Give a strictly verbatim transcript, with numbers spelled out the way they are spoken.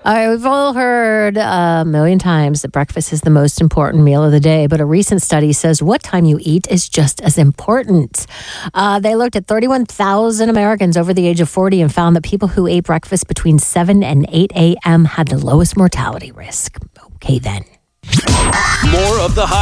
Uh, we've all heard a million times that breakfast is the most important meal of the day, but a recent study says what time you eat is just as important. Uh, they looked at thirty-one thousand Americans over the age of forty and found that people who ate breakfast between seven and eight a.m. had the lowest mortality risk. Okay, then. More of the high